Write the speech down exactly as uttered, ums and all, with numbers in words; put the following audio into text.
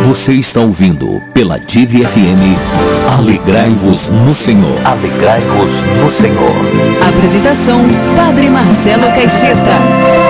Você está ouvindo pela Divi F M Alegrai-vos no Senhor. Alegrai-vos no Senhor. Apresentação: Padre Marcelo Caixeta.